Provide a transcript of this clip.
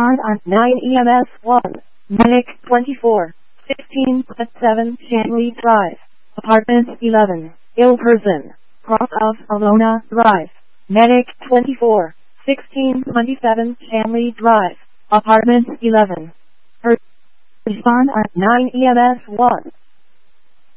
Respond on 9 EMS 1. Medic 24. 16.7 Shanley Drive. Apartment 11. Ill person. Cross of Alona Drive. Medic 24. 1627 Shanley Drive. Apartment 11. Respond on 9 EMS 1.